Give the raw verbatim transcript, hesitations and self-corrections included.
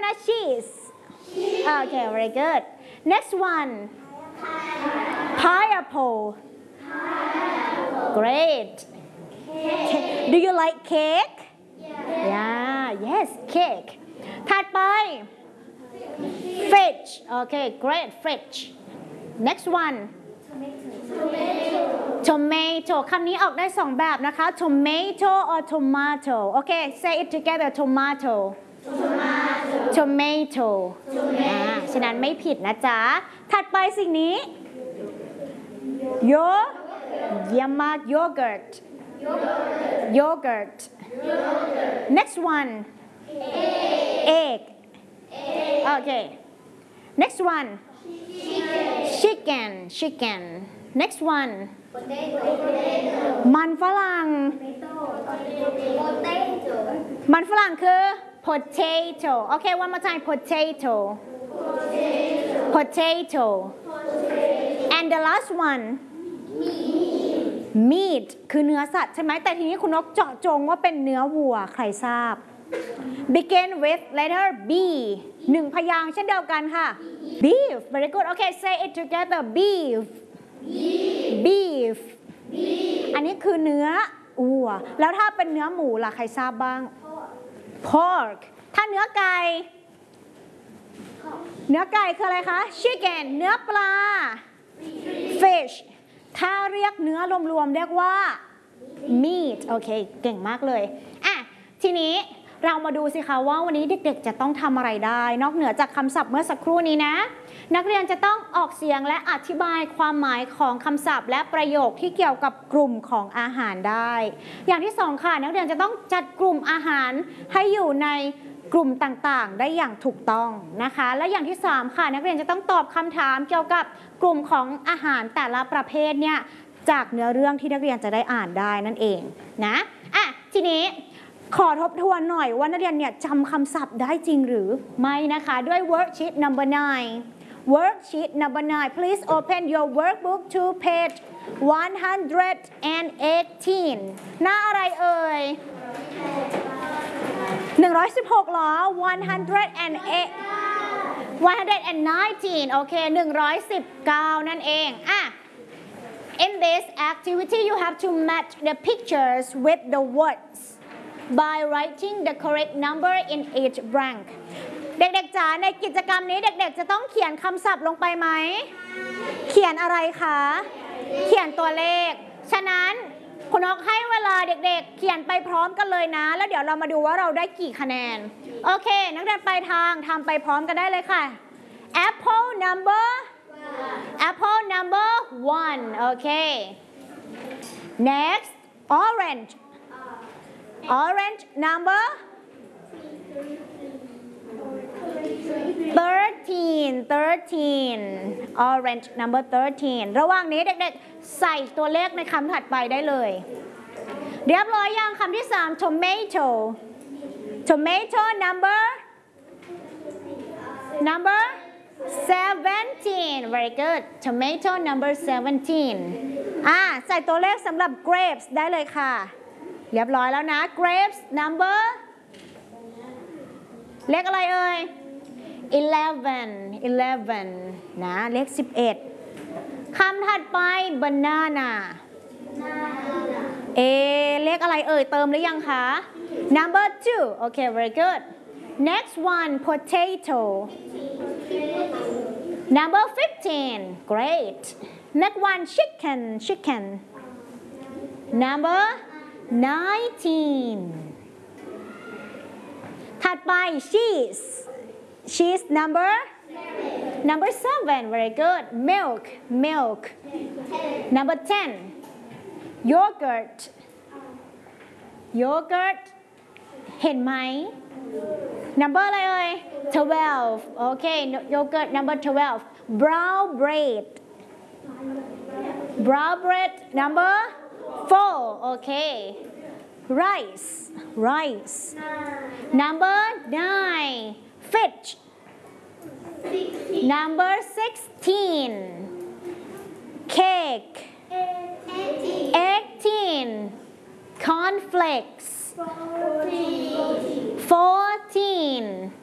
banana cheese okay very good next one pineapple great do you like cake yeah yes cake ถัดไป fish okay great fish next one tomato คำนี้ออกได้สองแบบนะคะ tomato or tomato okay say it together tomato tomato อ่าฉะนั้นไม่ผิดนะจ๊ะถัดไปสิ่งนี้ yo เยี่ยมมาก yogurt yogurt next one egg okay next one chicken chicken next one มันฝรั่งมันฝรั่งคือ potato okay one more time potato potato and the last one meat คือเนื้อสัตว์ใช่ไหมแต่ทีนี้คุณนกเจาะจงว่าเป็นเนื้อวัวใครทราบ begin with letter B หนึ่งพยางค์เช่นเดียวกันค่ะ beef very good okay say it together beef beef อันนี้คือเนื้อวัวแล้วถ้าเป็นเนื้อหมูล่ะใครทราบบ้าง pork ถ้าเนื้อไก่เนื้อไก่คืออะไรคะ chicken เนื้อปลา fish ถ้าเรียกเนื้อรวมๆเรียกว่า meat โอเคเก่งมากเลยอ่ะทีนี้เรามาดูสิคะว่าวันนี้เด็กๆจะต้องทำอะไรได้นอกเหนือจากคำศัพท์เมื่อสักครู่นี้นะนักเรียนจะต้องออกเสียงและอธิบายความหมายของคำศัพท์และประโยคที่เกี่ยวกับกลุ่มของอาหารได้อย่างที่สองค่ะนักเรียนจะต้องจัดกลุ่มอาหารให้อยู่ในกลุ่มต่างๆได้อย่างถูกต้องนะคะและอย่างที่สามค่ะนักเรียนจะต้องตอบคำถามเกี่ยวกับกลุ่มของอาหารแต่ละประเภทเนี่ยจากเนื้อเรื่องที่นักเรียนจะได้อ่านได้นั่นเองนะอ่ะทีนี้ขอทบทวนหน่อยว่านักเรียนเนี่ยจำคำศัพท์ได้จริงหรือไม่นะคะด้วย worksheet number nine worksheet number nine please open your workbook to page one hundred eighteen หน้าอะไรเอ่ยหนึ่งร้อยสิบหกหรอone hundred eight one hundred nineteen โอเคหนึ่งร้อยสิบเก้านั่นเองอ่ะ in this activity you have to match the pictures with the words by writing the correct number in each blank เด็กๆจ๋าในกิจกรรมนี้เด็กๆจะต้องเขียนคำศัพท์ลงไปไหมเขียนอะไรคะเขียนตัวเลขฉะนั้นคุณนกให้เวลาเด็กๆเขียนไปพร้อมกันเลยนะแล้วเดี๋ยวเรามาดูว่าเราได้กี่คะแนนโอเคนักเรียนไปทางทำไปพร้อมกันได้เลยค่ะ apple number apple number one โอเค next orange orange number thirteen thirteen orange number thirteen ระหว่างนี้เด็กๆใส่ตัวเลขในคำถัดไปได้เลยเรียบร้อยยังคำที่สาม tomato tomato number number seventeen very good tomato number seventeen อ่าใส่ตัวเลขสำหรับ grapes ได้เลยค่ะเรียบร้อยแล้วนะ grapes number เลขอะไรเอ่ย eleven eleven นะเลขสิบเอ็ดคำถัดไป banana เอเลขอะไรเอ่ยเติมหรือยังคะ number two โอเค very good next one potato number fifteen great next one chicken chicken number nineteen ถัดไป cheese cheese number number seven very good milk milk number ten yogurt yogurt เห็นไหม number อะไรเอ่ย twelve โอเค yogurt number twelve brown bread brown bread number four โอเค rice rice number nine fish number sixteen cake eighteen cornflakes fourteen